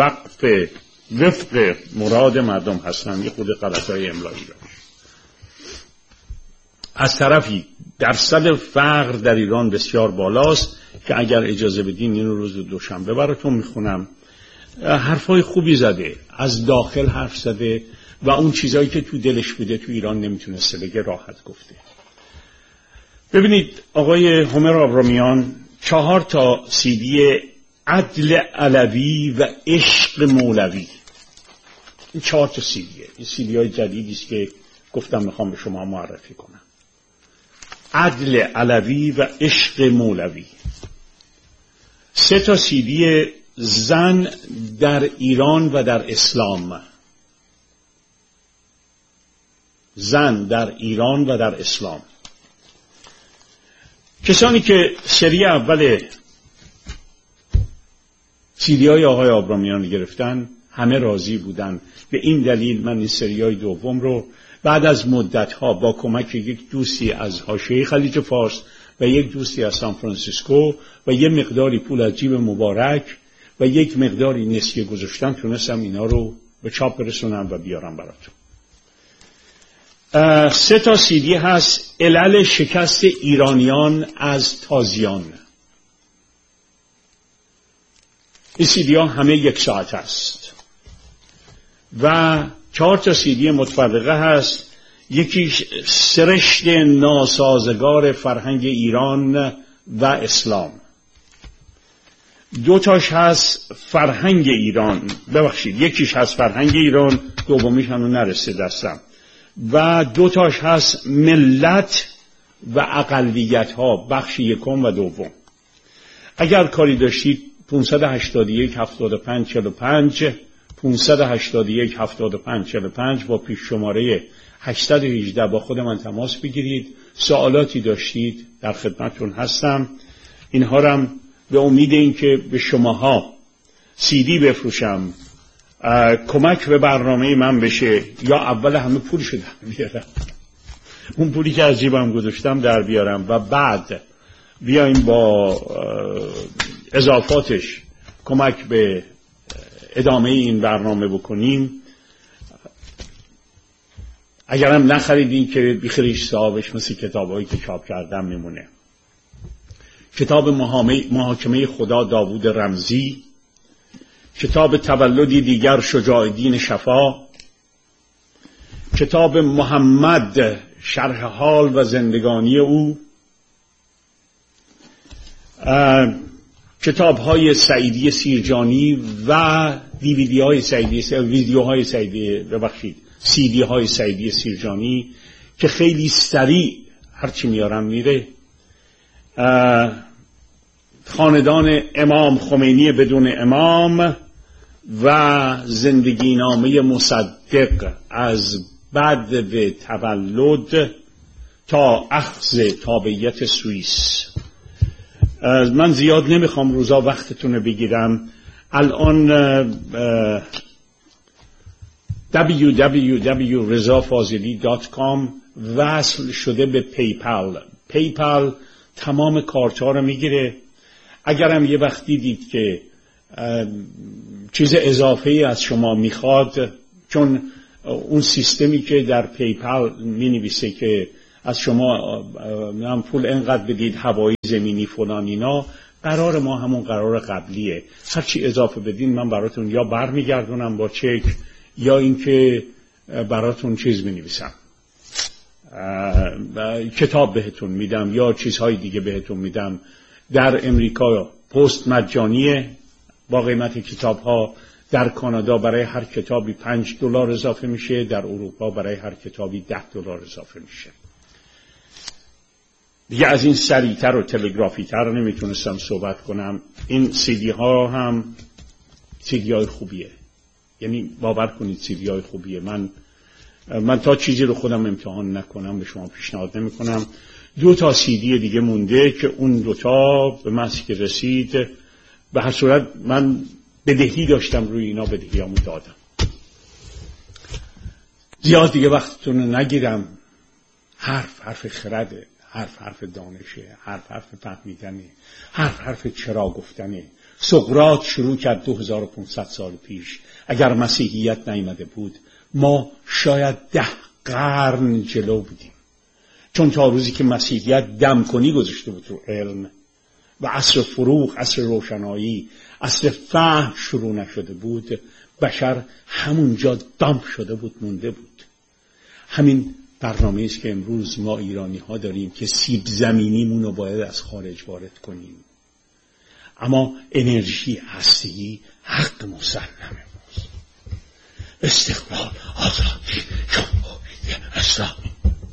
وفق مراد مردم هستند. یه خود غلطای املایی داشت. از طرفی درصد فقر در ایران بسیار بالاست که اگر اجازه بدین این روز دوشنبه براتون میخونم. حرفای خوبی زده، از داخل حرف زده و اون چیزایی که تو دلش بوده تو ایران نمیتونسته بگه راحت گفته. ببینید آقای هومر آبرامیان 4 تا CD عدل علوی و عشق مولوی، این 4 تا CD، این CD های جدیدی است که گفتم میخوام به شما معرفی کنم. عدل علوی و عشق مولوی. 3 تا CD زن در ایران و در اسلام. زن در ایران و در اسلام. کسانی که سری اول سیدی‌های آقای آبرامیان رو گرفتن همه راضی بودن. به این دلیل من این سریای دوم رو بعد از مدت‌ها با کمک یک دوستی از حاشیه خلیج فارس و یک دوستی از سان فرانسیسکو و یک مقداری پول از جیب مبارک و یک مقداری نسیه گذاشتن تونستم اینا رو به چاپ برسونم و بیارم براتون. 3 تا CD هست. علل شکست ایرانیان از تازیان. این CD ها همه 1 ساعت هست و 4 تا CD متفرقه هست. یکیش سرشت ناسازگار فرهنگ ایران و اسلام. 2 تاش هست فرهنگ ایران، یکیش هست فرهنگ ایران، دومیش هنوز نرسید دستم، و 2 تاش هست ملت و اقلیت ها، بخش 1 و 2. اگر کاری داشتید 581 75 45 581 75 45 با پیش شماره 818 با خود من تماس بگیرید. سوالاتی داشتید در خدمتتون هستم. اینها رم به امید این که به شماها CD بفروشم، کمک به برنامه من بشه، یا اول همه پولشو در بیارم، اون پولی که از جیبم گذاشتم در بیارم و بعد بیایم با اضافاتش کمک به ادامه این برنامه بکنیم. اگرم نخریدین که بخریش صاحبش مثل کتابایی که چاپ کردم میمونه. کتاب محاکمه خدا داوود رمزی، کتاب تولدی دیگر شجاع الدین شفا، کتاب محمد شرح حال و زندگانی او، کتاب های سعیدی سیرجانی و DVD های سعیدی، ویدیوهای سعیدی، CD های سعیدی سیرجانی که خیلی سریع هرچی میارم میره. خاندان امام خمینی بدون امام و زندگی نامه مصدق از بعد تولد تا اخذ تابعیت سوئیس. من زیاد نمیخوام روزا وقتتون رو بگیرم. الان www.rezafazili.com وصل شده به پیپل. پیپل تمام کارت‌ها رو میگیره. اگرم یه وقت دیدید که چیز اضافه‌ای از شما میخواد، چون اون سیستمی که در پیپل مینویسه که از شما من پول اینقدر بدید، هوایی، زمینی، فلان اینا، قرار ما همون قرار قبلیه. هرچی اضافه بدین من براتون یا برمیگردونم با چک، یا اینکه براتون چیز بنویسم، کتاب بهتون میدم یا چیزهای دیگه بهتون میدم. در امریکا پست مجانیه با قیمت کتاب ها، در کانادا برای هر کتابی $5 اضافه میشه، در اروپا برای هر کتابی $10 اضافه میشه. دیگه از این سریعتر و تلگرافیتر نمیتونستم صحبت کنم. این CD ها هم CD های خوبیه، یعنی باور کنید CD های خوبیه. من تا چیزی رو خودم امتحان نکنم به شما پیشنهاد نمی کنم. 2 CD دیگه مونده که اون 2 به محضی که رسید، به هر صورت من بدهی داشتم روی اینا، بدهیامو دادم. زیاد دیگه وقتتون نگیرم. حرف خرده، حرف دانشه، حرف فهمیدنه، حرف چرا گفتنه. سقراط شروع کرد 2500 سال پیش. اگر مسیحیت نیامده بود ما شاید 10 قرن جلو بودیم، چون تا روزی که مسیحیت دم کنی گذاشته بود رو علم و عصر فروغ، عصر روشنایی، عصر فهم شروع نشده بود، بشر همونجا دام شده بود، مونده بود. همین برنامه است که امروز ما ایرانی ها داریم که سیب زمینیمون رو باید از خارج وارد کنیم، اما انرژی هسته‌ای حق مسلمه. استقلال، آزادی، جمهوری اسلامی.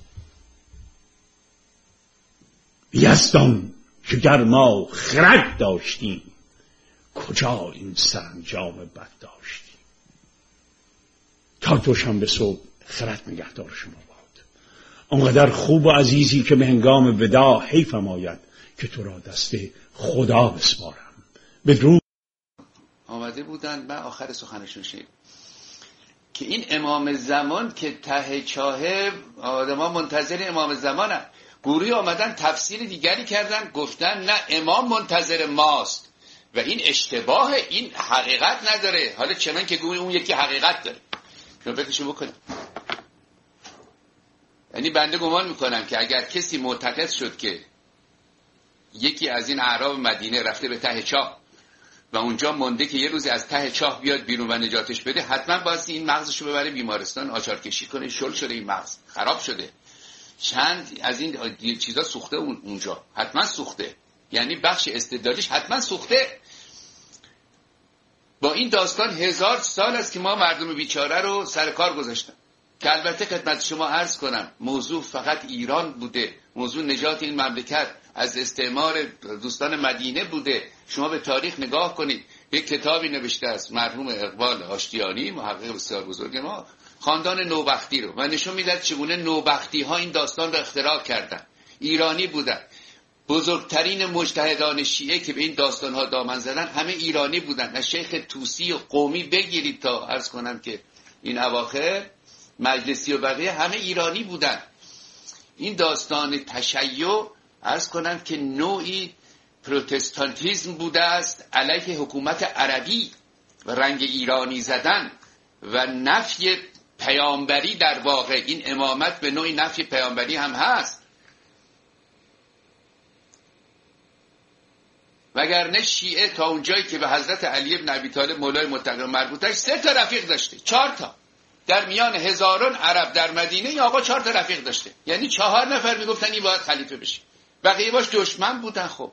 یزدان که گر ما خرد داشتیم، کجا این سرانجام بد داشتیم. تا دوشنبه صبح خرد نگهدار شما باد. آنقدر خوب و عزیزی که به هنگام وداع حیفم آید که تو را دست خدا بسپارم. بدرود. آمده بودند، من آخر سخنشون شنیدم که این امام زمان که ته چاه آدما منتظر امام زمانن. گروهی آمدن تفسیر دیگری کردن، گفتن نه امام منتظر ماست و این اشتباه، این حقیقت نداره. حالا چنان که گوی اون یکی حقیقت داره. شما فکرشو بکنید. یعنی بنده گمان میکنم که اگر کسی معتقد شد که یکی از این اعراب مدینه رفته به ته چاه و اونجا مونده که یه روزی از ته چاه بیاد بیرون و نجاتش بده، حتما باید این مغزشو ببره بیمارستان آچار کشی کنه. شل شده این مغز، خراب شده. چند از این چیزا سوخته اونجا، حتما سوخته. یعنی بخش استدلالیش حتما سوخته. با این داستان 1000 سال است که ما مردم بیچاره رو سر کار گذاشتن. که البته خدمت شما عرض کنم موضوع فقط ایران بوده، موضوع نجات این مملکت از استعمار دوستان مدینه بوده. شما به تاریخ نگاه کنید، یک کتابی نوشته است مرحوم اقبال آشتیانی، محقق بسیار بزرگ ما، خاندان نوبختی رو، و نشون میداد چگونه نوبختی ها این داستان رو اختراع کردن. ایرانی بودن. بزرگترین مجتهدان شیعه که به این داستان ها دامن زدن همه ایرانی بودن. از شیخ طوسی و قومی بگیرید تا عرض کنم که این اواخر مجلسی و بقیه همه ایرانی بودن. این داستان تشیع عرض کنم که نوعی پروتستانتیزم بوده است علیه حکومت عربی و رنگ ایرانی زدن و نفی پیامبری. در واقع این امامت به نوعی نفی پیامبری هم هست. وگرنه شیعه تا اونجایی که به حضرت علی بن ابی طالب مولای متقی مربوطش 3 تا رفیق داشته، 4 تا. در میان هزاران عرب در مدینه این آقا 4 تا رفیق داشته. یعنی 4 نفر میگفتن این باید خلیفه بشه، بقیه باش دشمن بودن. خب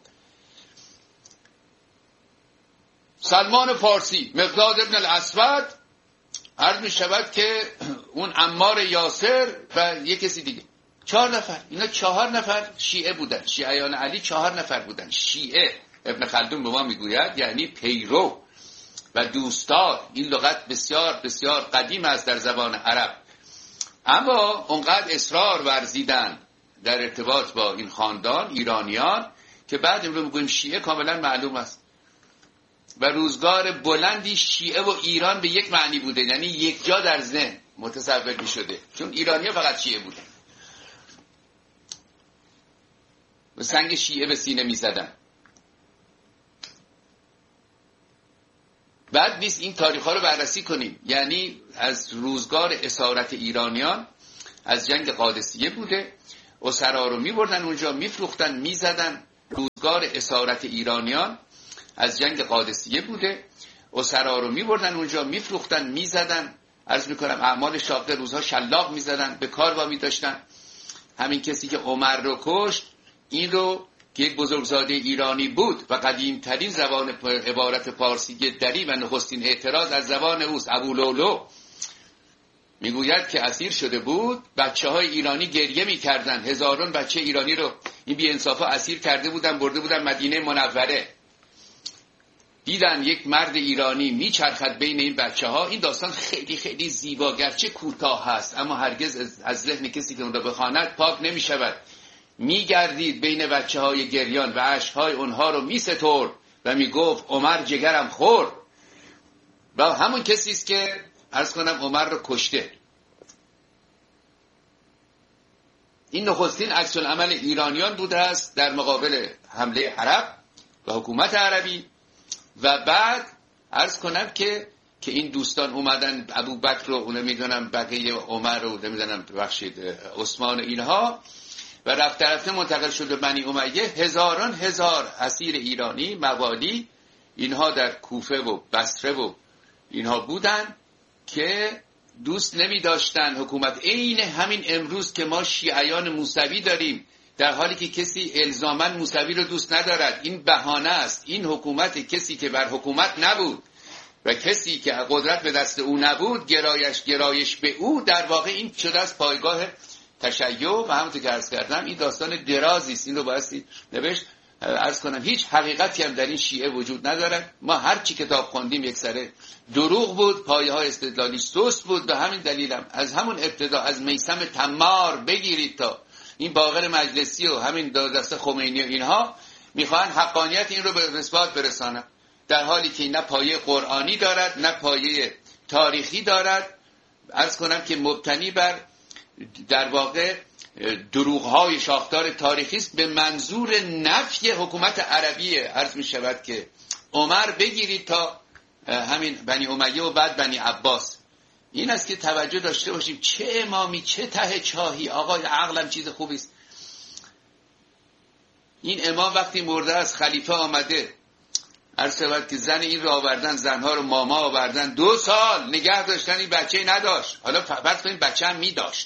سلمان فارسی، مقداد ابن الاسود، عرض می شود که اون عمار یاسر و یک کسی دیگه، 4 نفر. اینا 4 نفر شیعه بودن. شیعیان علی 4 نفر بودن. شیعه ابن خلدون به ما میگوید یعنی پیرو و دوستار. این لغت بسیار بسیار قدیم است در زبان عرب، اما اونقدر اصرار ورزیدن در ارتباط با این خاندان ایرانیان که بعد امروز میگویم شیعه کاملا معلوم است. و روزگار بلندی شیعه و ایران به یک معنی بوده، یعنی یک جا در ذهن متصور می شده، چون ایرانی‌ها فقط شیعه بودن. و سنگ شیعه به سینه می زدن. بعد نیست این تاریخ ها رو بررسی کنیم. یعنی از روزگار اسارت ایرانیان از جنگ قادسیه بوده. اسرا رو میبردن اونجا میفروختن میزدن. روزگار اسارت ایرانیان از جنگ قادسیه بوده. اسرا رو میبردن اونجا میفروختن میزدن. عرض میکنم اعمال شاقه، روزها شلاق میزدن، به کار وامی داشتن. همین کسی که عمر رو کشت، این رو که یک بزرگزاده ایرانی بود و قدیمترین زبان عبارت پارسی دری و نخستین اعتراض از زبان اوست، ابولولو میگوید که اسیر شده بود. بچه‌های ایرانی گریه میکردن. هزاران بچه ایرانی رو این بی‌انصافا اسیر کرده بودن، برده بودن مدینه منوره. دیدن یک مرد ایرانی میچرخد بین این بچه‌ها. این داستان خیلی خیلی زیبا، گرچه کوتاه هست، اما هرگز از ذهن کسی که اون را بخواند پاک نمیشود. میگردید بین بچه‌های گریان و اشک‌های اونها رو میسترد و میگفت عمر جگرم خورد. و همون کسی است که عرض کنم عمر رو کشته. این نخستین عکس العمل ایرانیان بوده است در مقابل حمله عرب و حکومت عربی. و بعد عرض کنم که این دوستان اومدن، ابوبکر رو اون میدونم، بقیه عمر رو نمیدونم، ببخشید عثمان، اینها، و رفته منتقل شد به بنی امیه. هزاران هزار اسیر ایرانی موالی اینها در کوفه و بصره و اینها بودن که دوست نمی داشتن حکومت. عین همین امروز که ما شیعیان موسوی داریم، در حالی که کسی الزاماً موسوی رو دوست ندارد. این بهانه است. این حکومت کسی که بر حکومت نبود و کسی که قدرت به دست او نبود، گرایش به او، در واقع این شده است پایگاه تشیع. و همونطور که عرض کردم این داستان درازی است، این رو بایستی نوشت. عرض کنم هیچ حقیقتی هم در این شیعه وجود ندارد. ما هر چی کتاب خوندیم یک سره دروغ بود، پایه های استدلالی سست بود. به همین دلیلم از همون ابتدا از میثم تمار بگیرید تا این باقر مجلسی و همین دست خمینی و اینها میخوان حقانیت این رو به اثبات برسانن، در حالی که نه پایه قرآنی دارد نه پایه تاریخی دارد. عرض کنم که مبتنی بر در واقع دروغ‌های شاخدار تاریخی است به منظور نفی حکومت عربیه. عرض می شود که عمر بگیرید تا همین بنی امیه و بعد بنی عباس. این است که توجه داشته باشیم. چه امامی، چه ته چاهی. آقای عقلم چیز خوبی است. این امام وقتی مرده است، خلیفه آمده، عرض شود که زن این رو آوردن، زنها رو ماما آوردن، 2 سال نگه داشتن. این بچه نداشت. حالا فرض کنید بچه هم می داشت.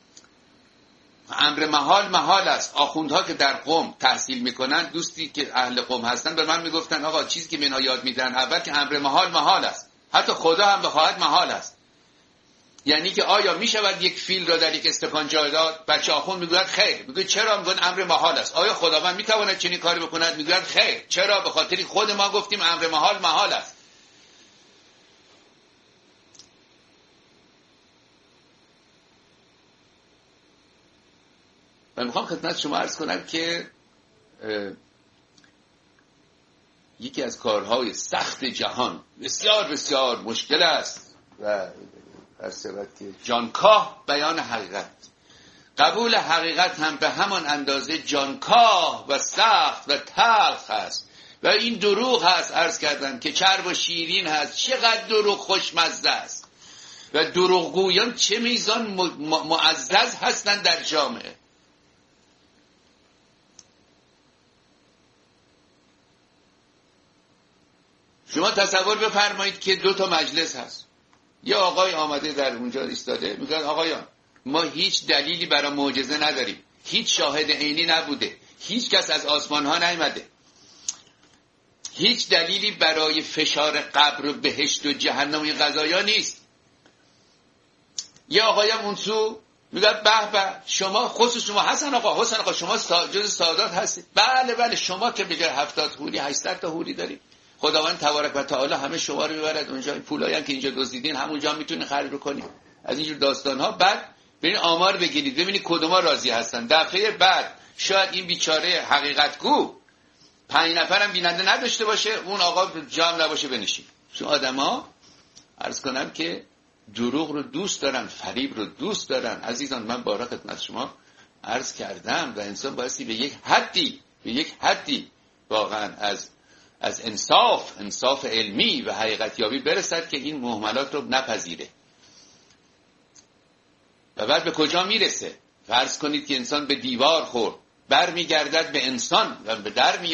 امر محال است. آخوندها که در قم تحصیل میکنن، دوستی که اهل قم هستن به من میگفتن آقا چیزی که منها یاد میدن اول که امر محال است، حتی خدا هم بخواهد محال است. یعنی که آیا میشود یک فیل را در یک استکان جای داد؟ بچه آخوند میگوید خیر. میگه چرا؟ میگن امر محال است. آیا خداوند میتواند چنین کاری بکند؟ میگوید خیر. چرا؟ به خاطر خود ما گفتیم امر محال است. و میخوام خدمت شما عرض کنم که یکی از کارهای سخت جهان، بسیار بسیار مشکل است و عرض که جانکاه بیان حقیقت. قبول حقیقت هم به همان اندازه جانکاه و سخت و تلخ است. و این دروغ هست، عرض کردم که چرب و شیرین هست. چقدر دروغ خوشمزه است و دروغگویان چه میزان معزز هستند در جامعه. شما تصور بفرمایید که 2 مجلس هست. یه آقای آمده در اونجا ایستاده، میگه آقایان ما هیچ دلیلی برای معجزه نداریم، هیچ شاهد عینی نبوده، هیچ کس از آسمان ها نیامده، هیچ دلیلی برای فشار قبر و بهشت و جهنم و این قضایا نیست. یه آقایم اون سو میگه به شما، خصوص شما حسن آقا شما جز سادات هستید. بله شما که بجای 70 حوری 800 تا حوری دارید. خداوند تبارک و تعالی همه شما رو میبرد اونجا. این پولایی هم که اینجا دزدیدین همونجا میتونید خرج بکنید. از اینجور داستان ها. بعد برین آمار بگیرید ببینید کدوما راضی هستن. دفعه بعد شاید این بیچاره حقیقتگو 5 نفرم بیننده نداشته باشه، اون آقا جام نباشه بنشین. چون آدما عرض کنم که دروغ رو دوست دارن، فریب رو دوست دارن. عزیزان من بارها خدمت شما عرض کردم و انسان بایستی به یک حدی واقعا از انصاف علمی و حقیقت یابی برسد که این مهملات رو نپذیره. و بعد به کجا میرسه؟ فرض کنید که انسان به دیوار خورد، برمیگردد به انسان و به در